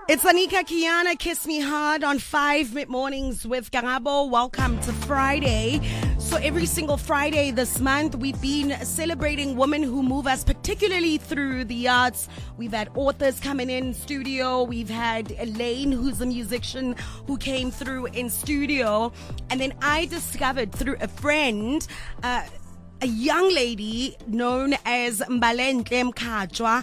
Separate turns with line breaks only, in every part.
It's Anika Kiana, Kiss Me Hard on 5 mid-mornings with Garabo. Welcome to Friday. So every single Friday this month, we've been celebrating women who move us, particularly through the arts. We've had authors coming in studio. We've had Elaine, who's a musician, who came through in studio. And then I discovered through a friend, a young lady known as Mbalenhle Mkhatshwa.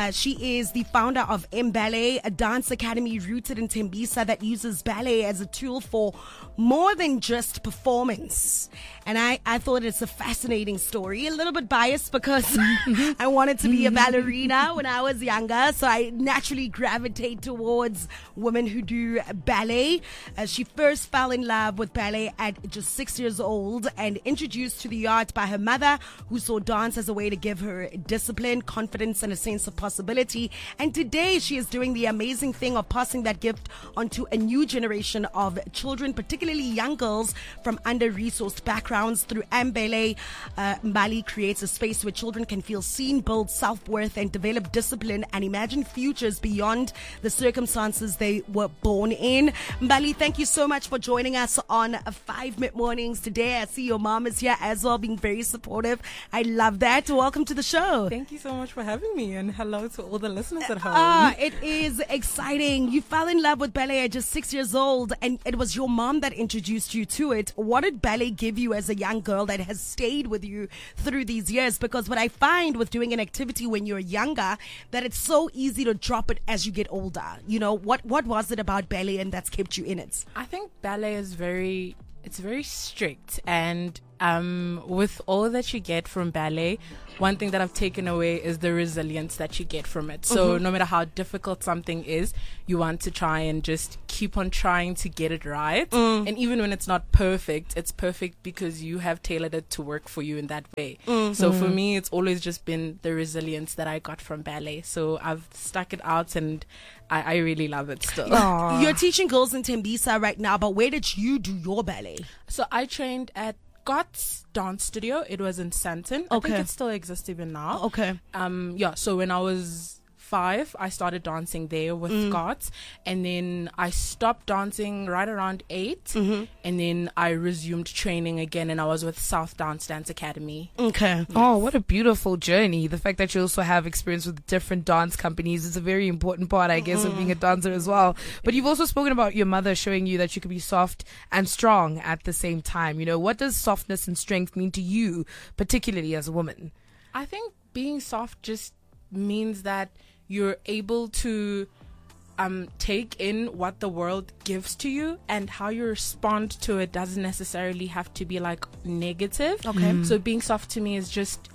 She is the founder of Mbale, a dance academy rooted in Tembisa that uses ballet as a tool for more than just performance. And I thought it's a fascinating story. A little bit biased because I wanted to be a ballerina when I was younger. So I naturally gravitate towards women who do ballet. She first fell in love with ballet at just 6 years old and introduced to the art by her mother, who saw dance as a way to give her discipline, confidence, and a sense of possibility. And today she is doing the amazing thing of passing that gift onto a new generation of children, particularly young girls from under-resourced backgrounds. Through Mbale, Mbali creates a space where children can feel seen, build self-worth, and develop discipline and imagine futures beyond the circumstances they were born in. Mbali, thank you so much for joining us on 5 mid-mornings today. I see your mom is here as well, being very supportive. I love that. Welcome to the show.
Thank you so much for having me, and hello to all the listeners at home.
It is exciting. You fell in love with ballet at just 6 years old, and it was your mom that introduced you to it. What did ballet give you as a young girl that has stayed with you through these years? Because what I find with doing an activity when you're younger, that it's so easy to drop it as you get older. You know, what was it about ballet and that's kept you in it?
I think ballet is very strict, and with all that you get from ballet, one thing that I've taken away is the resilience that you get from it. So no matter how difficult something is, you want to try and just keep on trying to get it right. And even when it's not perfect, it's perfect because you have tailored it to work for you in that way. So for me, it's always just been the resilience that I got from ballet. So I've stuck it out, and I really love it still.
You're teaching girls in Tembisa right now, but where did you do your ballet?
So I trained at Scott's Dance Studio. It was in Sandton. I think it still exists even now.
Okay.
So when I was 5, I started dancing there with Scott's, and then I stopped dancing right around 8, and then I resumed training again, and I was with South Dance Academy.
Okay. Oh, what a beautiful journey. The fact that you also have experience with different dance companies is a very important part, I guess, of being a dancer as well. But you've also spoken about your mother showing you that you could be soft and strong at the same time. You know, what does softness and strength mean to you, particularly as a woman?
I think being soft just means that you're able to take in what the world gives to you, and how you respond to it doesn't necessarily have to be like negative. Okay. So being soft to me is just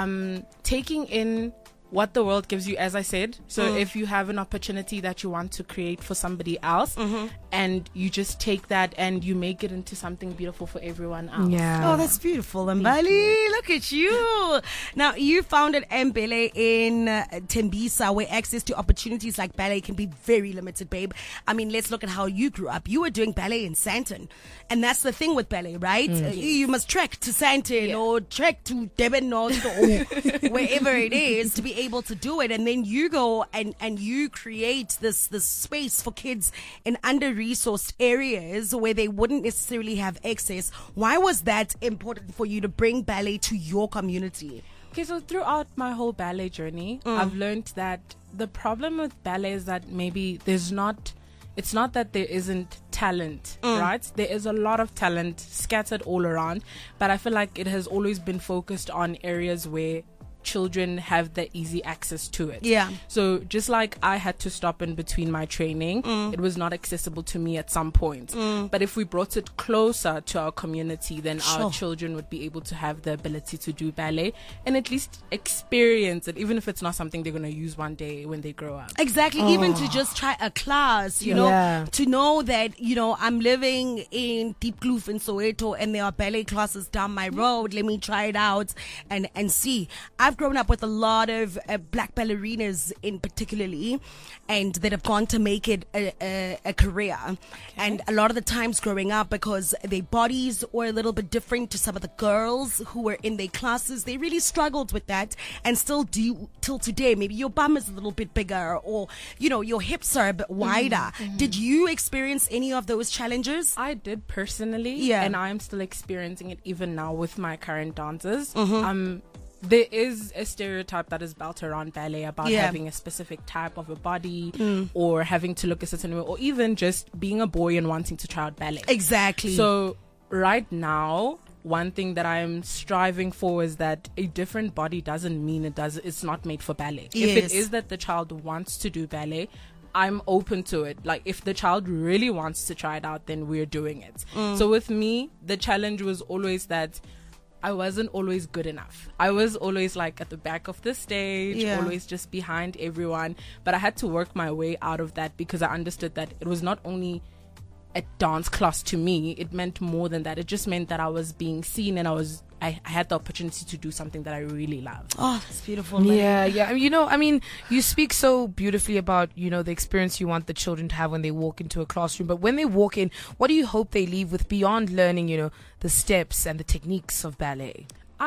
taking in what the world gives you, as I said. So if you have an opportunity that you want to create for somebody else, and you just take that and you make it into something beautiful for everyone else.
Yeah. Oh, that's beautiful, Mbali. Look at you. Now, you founded Mbale in Tembisa, where access to opportunities like ballet can be very limited, babe. I mean, let's look at how you grew up. You were doing ballet in Sandton. And that's the thing with ballet, right? You must trek to Sandton or trek to Durban or wherever it is to be able to do it. And then you go and you create this space for kids in under-resourced areas where they wouldn't necessarily have access. Why was that important for you to bring ballet to your community?
Okay, so throughout my whole ballet journey, I've learned that the problem with ballet is that maybe it's not that there isn't talent, right? There is a lot of talent scattered all around, but I feel like it has always been focused on areas where children have the easy access to it.
Yeah.
So just like I had to stop in between my training, it was not accessible to me at some point. But if we brought it closer to our community, then our children would be able to have the ability to do ballet and at least experience it, even if it's not something they're going to use one day when they grow up.
Exactly. Even to just try a class, you know, to know that, you know, I'm living in Diepkloof in Soweto and there are ballet classes down my road. Let me try it out and see. I've grown up with a lot of black ballerinas in particularly, and that have gone to make it a career. And a lot of the times growing up, because their bodies were a little bit different to some of the girls who were in their classes, they really struggled with that and still do till today. Maybe your bum is a little bit bigger, or, you know, your hips are a bit wider. Did you experience any of those challenges?
I did personally,
Yeah.
and I'm still experiencing it even now with my current dancers. There is a stereotype that is built around ballet about
Yeah.
having a specific type of a body, or having to look a certain way, or even just being a boy and wanting to try out ballet.
Exactly.
So right now, one thing that I'm striving for is that a different body doesn't mean it's not made for ballet. If
Yes.
it is that the child wants to do ballet, I'm open to it. Like, if the child really wants to try it out, then we're doing it. So with me, the challenge was always that I wasn't always good enough. I was always like at the back of the stage,
Yeah.
always just behind everyone. But I had to work my way out of that, because I understood that it was not only a dance class to me, it meant more than that. It just meant that I was being seen, and I had the opportunity to do something that I really love.
Oh, that's beautiful. man.
Yeah. You know, I mean, you speak so beautifully about, you know, the experience you want the children to have when they walk into a classroom. But when they walk in, what do you hope they leave with beyond learning, you know, the steps and the techniques of ballet?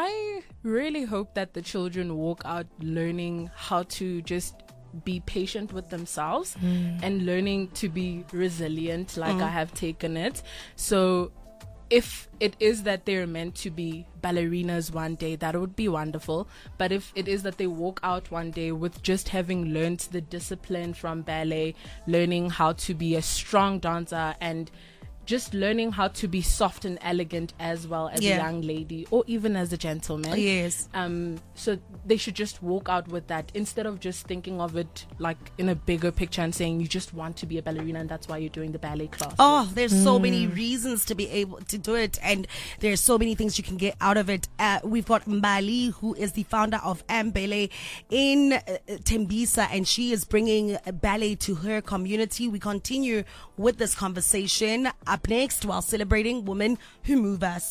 I really hope that the children walk out learning how to just be patient with themselves and learning to be resilient, like I have taken it. So if it is that they're meant to be ballerinas one day, that would be wonderful. But if it is that they walk out one day with just having learned the discipline from ballet, learning how to be a strong dancer, and just learning how to be soft and elegant as well as
Yeah.
a young lady, or even as a gentleman.
Yes.
So they should just walk out with that, instead of just thinking of it like in a bigger picture and saying you just want to be a ballerina and that's why you're doing the ballet class.
Oh, there's so many reasons to be able to do it, and there's so many things you can get out of it. We've got Mbali, who is the founder of Mbele in Tembisa, and she is bringing ballet to her community. We continue with this conversation up next while celebrating women who move us.